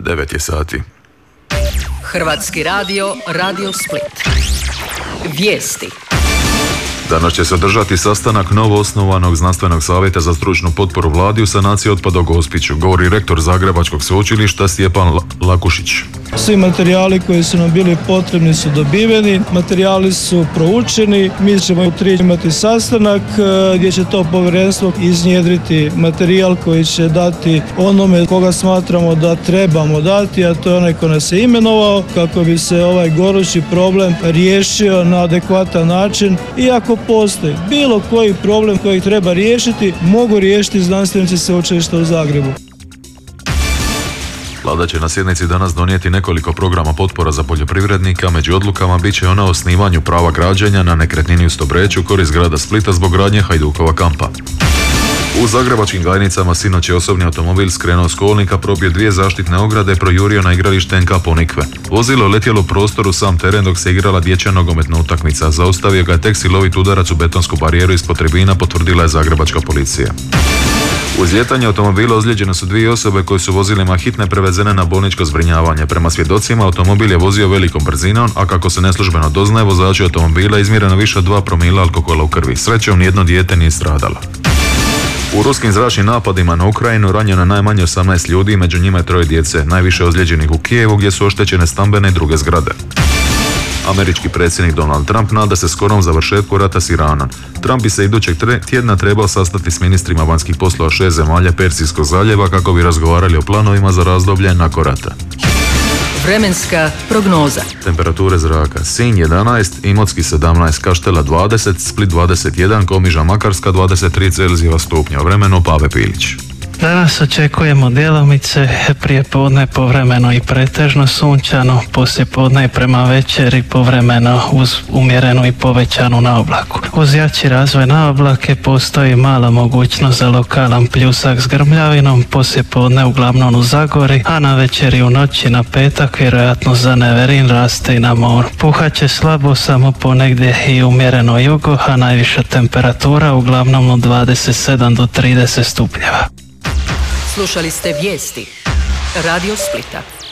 9 je sati. Hrvatski radio, Radio Split. Vijesti. Danas će se održati sastanak novo osnovanog znanstvenog savjeta za stručnu potporu vladi u sanaciji otpada u Gospiću, govori rektor Zagrebačkog sveučilišta Stjepan Lakušić. Svi materijali koji su nam bili potrebni su dobiveni, materijali su proučeni, mi ćemo u 3 imati sastanak gdje će to povjerenstvo iznjedriti materijal koji će dati onome koga smatramo da trebamo dati, a to je onaj ko nas je imenovao, kako bi se ovaj gorući problem riješio na adekvatan način. I ako postoji bilo koji problem koji treba riješiti, mogu riješiti znanstvenici sveučilišta u Zagrebu. Vlada će na sjednici danas donijeti nekoliko programa potpora za poljoprivrednika, među odlukama bit će ona o osnivanju prava građenja na nekretnini u Stobreću u korist grada Splita zbog gradnje Hajdukova kampa. U zagrebačkim Gajnicama sinoć je osobni automobil skrenuo s kolnika, probio 2 zaštitne ograde, projurio na igralište NK Ponikve. Vozilo je letjelo u prostoru sam teren dok se igrala dječja nogometna utakmica. Zaustavio ga je tek silovit udarac u betonsku barijeru ispod tribina, potvrdila je zagrebačka policija. U izlijetanju automobila ozlijeđene su 2 osobe koje su vozilima hitne prevezene na bolničko zbrinjavanje. Prema svjedocima, automobil je vozio velikom brzinom, a kako se neslužbeno doznaje, vozaču automobila izmjereno više od 2 promila alkohola u krvi. Srećom, nijedno dijete nije stradalo. U ruskim zračnim napadima na Ukrajinu ranjeno je najmanje 18 ljudi, među njima je 3 djece, najviše ozlijeđenih u Kijevu gdje su oštećene stambene i druge zgrade. Američki predsjednik Donald Trump nada se skorom završetku rata s Iranom. Trump bi se idućeg tjedna trebao sastati s ministrima vanjskih poslova 6 zemalja Persijskog zaljeva kako bi razgovarali o planovima za razdoblje nakon rata. Vremenska prognoza. Temperature zraka: Sinj 11, Imotski 17, Kaštela 20, Split 21, Komiža Makarska 23 Celzijeva stupnja. Vremeno Pave Pilić. Danas očekujemo djelomice, prije podne povremeno i pretežno sunčano, poslije podne i prema večeri povremeno uz umjerenu i povećanu naoblaku. Uz jači razvoj naoblake postoji mala mogućnost za lokalan pljusak s grmljavinom, poslije podne uglavnom u Zagori, a na večeri u noći na petak vjerojatno za Neverin raste i na moru. Puhat će slabo samo ponegdje i umjereno jugo, a najviša temperatura uglavnom od 27 do 30 stupnjeva. Slušali ste vijesti Radio Splita.